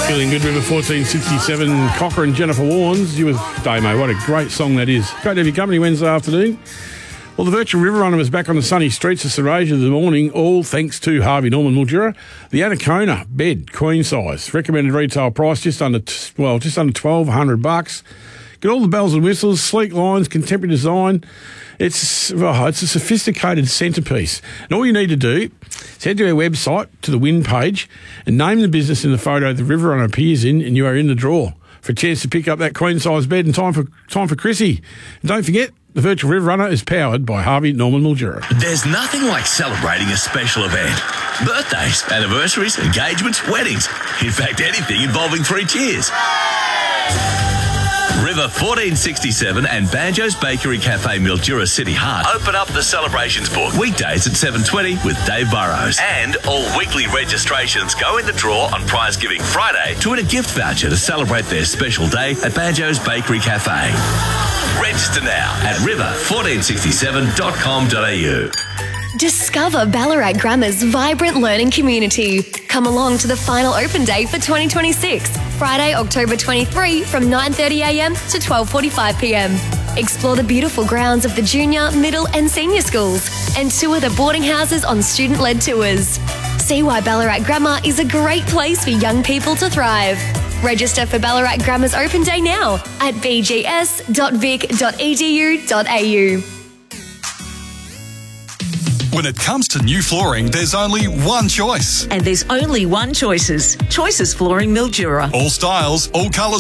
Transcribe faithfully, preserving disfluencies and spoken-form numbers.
Feeling Good, River fourteen sixty-seven, Cocker and Jennifer Warnes. You with Damo. What a great song that is. Great to have your company Wednesday afternoon. Well, the Virtual River Runner was back on the sunny streets of Serasia this morning, all thanks to Harvey Norman Mildura. The Anaconda bed, queen size, recommended retail price just under, well, just under twelve hundred bucks. Get all the bells and whistles, sleek lines, contemporary design. It's oh, it's a sophisticated centrepiece. And all you need to do is head to our website, to the win page, and name the business in the photo the River Runner appears in, and you are in the draw for a chance to pick up that queen-size bed in time for time for Chrissy. And don't forget, the Virtual River Runner is powered by Harvey Norman Mildura. There's nothing like celebrating a special event. Birthdays, anniversaries, engagements, weddings. In fact, anything involving three cheers. River fourteen sixty-seven and Banjo's Bakery Cafe Mildura City Heart open up the celebrations book weekdays at seven twenty with Dave Burrows. And all weekly registrations go in the draw on Prize Giving Friday to win a gift voucher to celebrate their special day at Banjo's Bakery Cafe. Register now at river fourteen sixty-seven dot com dot a u. Discover Ballarat Grammar's vibrant learning community. Come along to the final open day for twenty twenty-six, Friday, October twenty-third from nine thirty a m to twelve forty-five p m. Explore the beautiful grounds of the junior, middle and senior schools and tour the boarding houses on student-led tours. See why Ballarat Grammar is a great place for young people to thrive. Register for Ballarat Grammar's open day now at b g s dot vic dot e d u dot a u. When it comes to new flooring, there's only one choice. And there's only one Choices. Choices Flooring Mildura. All styles, all colours.